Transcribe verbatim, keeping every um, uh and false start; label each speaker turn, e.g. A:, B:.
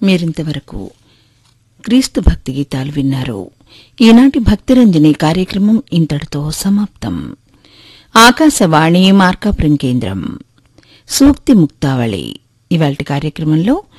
A: మీరింతవరకు క్రీస్తు భక్తి గీతాలు విన్నారు. ఈనాటి భక్తిరంజని కార్యక్రమం ఇంతటితో సమాప్తం. ఆకాశవాణి మార్కాపురం కేంద్రం. సూక్తి ముక్తావళి ఇవాల్టి కార్యక్రమంలో